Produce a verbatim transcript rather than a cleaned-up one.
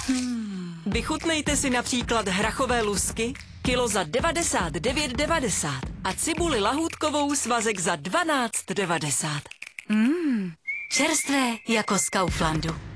Hmm. Vychutnejte si například hrachové lusky, kilo za devadesát devět devadesát a cibuli lahůdkovou svazek za dvanáct devadesát. Mmm, čerstvé jako z Kauflandu.